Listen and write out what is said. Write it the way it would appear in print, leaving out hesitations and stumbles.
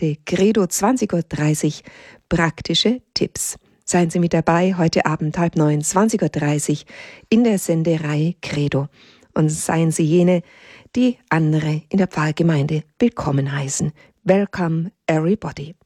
heute Credo 20.30 Uhr, praktische Tipps. Seien Sie mit dabei, heute Abend 8:30, 20.30 Uhr in der Sendereihe Credo. Und seien Sie jene, die andere in der Pfarrgemeinde willkommen heißen. Welcome everybody.